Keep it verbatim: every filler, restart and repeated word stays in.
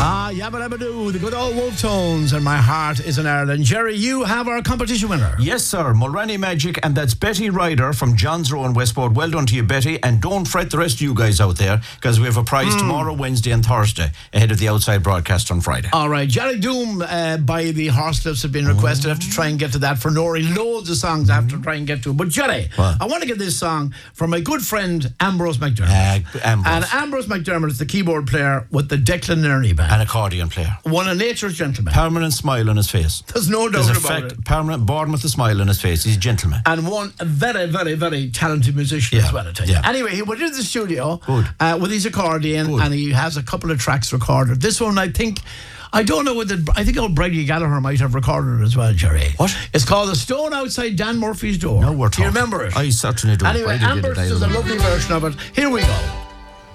Ah, yabba dabba doo, the good old Wolf Tones, and my heart is in Ireland. Jerry, you have our competition winner. Yes, sir, Mulroney Magic, and that's Betty Ryder from John's Row in Westport. Well done to you, Betty, and don't fret the rest of you guys out there, because we have a prize mm. tomorrow, Wednesday and Thursday, ahead of the outside broadcast on Friday. All right, Jerry Doom uh, by the Horselips have been requested. I have to try and get to that for Nori. Loads of songs I have to try and get to. But Jerry, what? I want to get this song from my good friend Ambrose McDermott. Uh, Ambrose. And Ambrose McDermott is the keyboard player with the Declan Nerney band. An accordion player. One of nature's gentlemen. Permanent smile on his face. There's no doubt There's about fact, it. Permanent, born with a smile on his face. He's a gentleman. And one very, very, very talented musician yeah. as well, I tell you. Yeah. Anyway, he went into the studio uh, with his accordion Good. and he has a couple of tracks recorded. This one, I think, I don't know whether, I think old Brady Gallagher might have recorded it as well, Jerry. What? It's called The Stone Outside Dan Murphy's Door. No, we're do you talking. remember it? I certainly do. Anyway, Ambrose does a lovely version of it. Here we go.